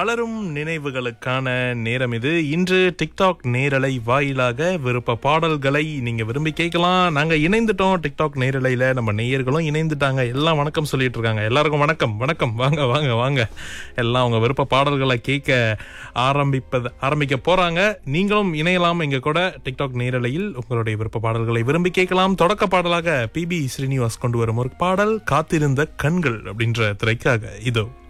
மலரும் நினைவுகளுக்கான நேரம் இது. இன்று டிக்டாக் நேரலை வாயிலாக விருப்ப பாடல்களை நீங்க விரும்பி கேட்கலாம். நாங்க இணைந்துட்டோம் டிக்டாக் நேரலையில, நம்ம நேயர்களும் இணைந்துட்டாங்க. எல்லாம் வணக்கம் சொல்லிட்டு இருக்காங்க. எல்லாருக்கும் வணக்கம் வணக்கம். வாங்க வாங்க வாங்க. எல்லாம் உங்க விருப்ப பாடல்களை கேட்க ஆரம்பிக்க போறாங்க. நீங்களும் இணையலாம் எங்க கூட டிக்டாக் நேரலையில். உங்களுடைய விருப்ப பாடல்களை விரும்பி கேட்கலாம். தொடக்க பாடலாக PB ஸ்ரீனிவாஸ் கொண்டு வரும் ஒரு பாடல், காத்திருந்த கண்கள் அப்படின்ற திரைக்காக இதோ.